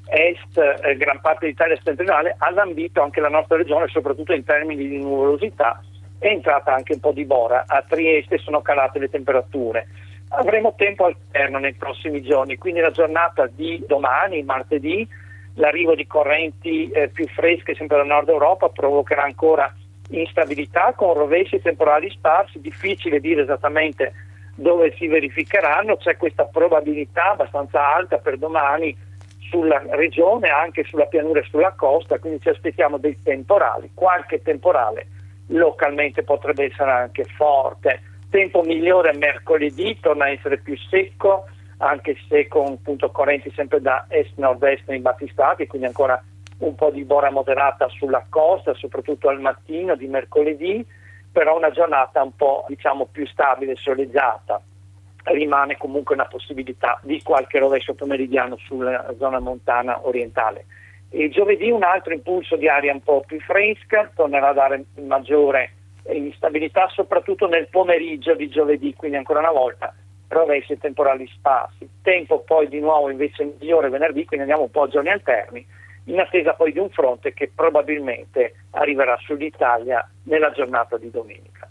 est, gran parte d'Italia settentrionale, ha lambito anche la nostra regione, soprattutto in termini di nuvolosità. È entrata anche un po' di bora, a Trieste sono calate le temperature. Avremo tempo alterno nei prossimi giorni, quindi la giornata di domani, martedì, l'arrivo di correnti più fresche sempre dal nord Europa provocherà ancora instabilità con rovesci e temporali sparsi, difficile dire esattamente dove si verificheranno. C'è questa probabilità abbastanza alta per domani sulla regione, anche sulla pianura e sulla costa, quindi ci aspettiamo dei temporali, qualche temporale localmente potrebbe essere anche forte. Tempo migliore mercoledì, torna a essere più secco, anche se con appunto correnti sempre da est-nord-est nei battistati, quindi ancora un po' di bora moderata sulla costa, soprattutto al mattino di mercoledì, però una giornata un po' più stabile, soleggiata. Rimane comunque una possibilità di qualche rovescio pomeridiano sulla zona montana orientale. E giovedì un altro impulso di aria un po' più fresca, tornerà a dare maggiore instabilità soprattutto nel pomeriggio di giovedì, quindi ancora una volta rovesci e temporali sparsi. Tempo poi di nuovo invece migliore venerdì, quindi andiamo un po' a giorni alterni, in attesa poi di un fronte che probabilmente arriverà sull'Italia nella giornata di domenica.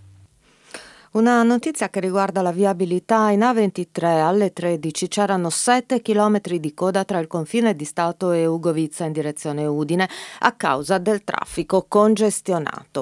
Una notizia che riguarda la viabilità: in A23 alle 13 c'erano 7 chilometri di coda tra il confine di Stato e Ugovizza in direzione Udine a causa del traffico congestionato.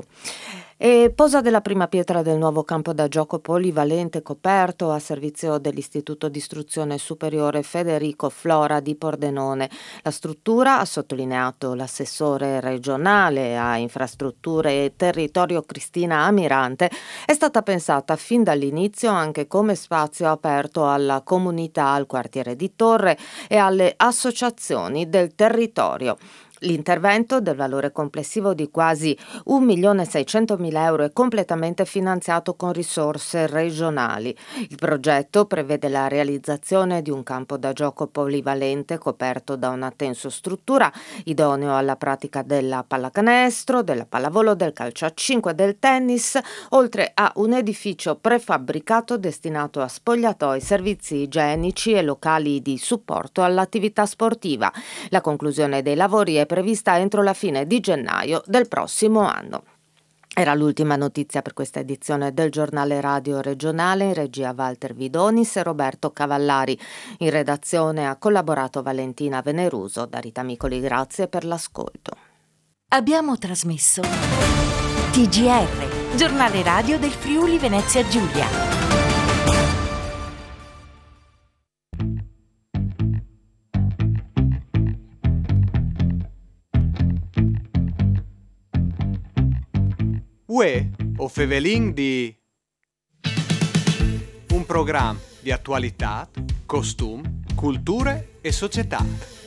E posa della prima pietra del nuovo campo da gioco polivalente coperto a servizio dell'Istituto di Istruzione Superiore Federico Flora di Pordenone. La struttura, ha sottolineato l'assessore regionale a infrastrutture e territorio Cristina Amirante, è stata pensata fin dall'inizio anche come spazio aperto alla comunità, al quartiere di Torre e alle associazioni del territorio. L'intervento, del valore complessivo di quasi 1.600.000 euro, è completamente finanziato con risorse regionali. Il progetto prevede la realizzazione di un campo da gioco polivalente coperto da una tensostruttura idoneo alla pratica della pallacanestro, della pallavolo, del calcio a 5 e del tennis, oltre a un edificio prefabbricato destinato a spogliatoi, servizi igienici e locali di supporto all'attività sportiva. La conclusione dei lavori è prevista entro la fine di gennaio del prossimo anno. Era l'ultima notizia per questa edizione del giornale radio regionale. In regia Walter Vidonis e Roberto Cavallari. In redazione ha collaborato Valentina Veneruso. Da Rita Micoli, grazie per l'ascolto. Abbiamo trasmesso TGR, giornale radio del Friuli Venezia Giulia. Uè, o Fevelin di un programma di attualità, costum, culture e società.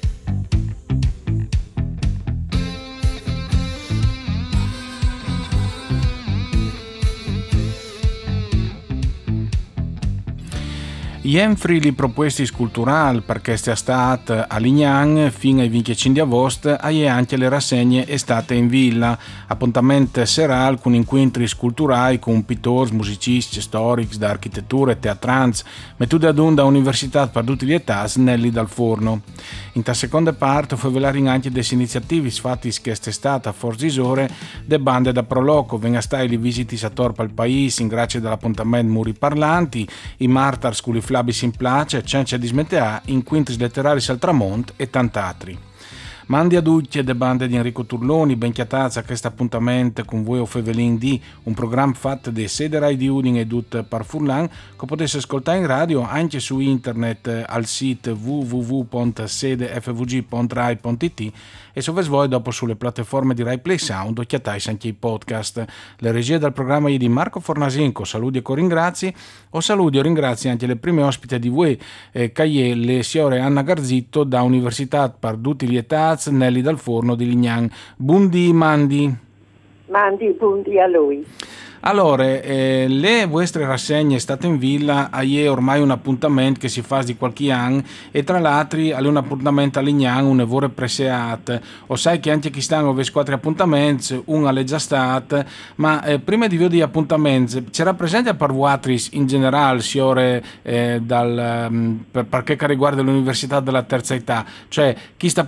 Ien frili proposti culturali perché sia stat a Lignan fino ai 25 di agosto e anche le rassegne estate in villa, appuntamento serale con incontri culturali con pittori, musicisti, storici, da architettura e teatranti, mettute ad un da università per tutti gli età snelli dal forno. In ta seconda parte fu velare anche delle iniziative fatti che stata a Forzisore de bande da Proloco, venga stai li visiti a torpa al paese in grazie dell'appuntamento Muri Parlanti, i Martars con i Flabis in place, Cencia di Smetea, in Quintis Letterari al Tramont e tant'altri. Mandi a tutti e de bande di Enrico Turloni, ben chiatazza a questo appuntamento con voi o Fevelin di un programma fatto di sede Rai di Udine e Dut par Furlan, che potesse ascoltare in radio anche su internet al sito www.sedefvg.rai.it e se vuoi dopo sulle piattaforme di Rai Play Sound o chiatais anche i podcast. Le regie del programma di Marco Fornasinco, saluti e coringrazi, o saluti o ringrazi anche le prime ospiti di voi, Caielle, signore Anna Garzitto da Università Parduti Lietaz, Nelli dal Forno di Lignan. Buondì Mandi. Mandi, buondì a lui. Allora, le vostre rassegne state in villa è ormai un appuntamento che si fa di qualche anno e tra l'altro è un appuntamento a Lignan, un evore preseat. O sai che anche chi stanno avesse 4 appuntamenti, uno è già stato, ma prima di vedere gli appuntamenti c'era presente a Parvuatris in generale, signore, per che riguarda l'università della terza età, cioè chi sta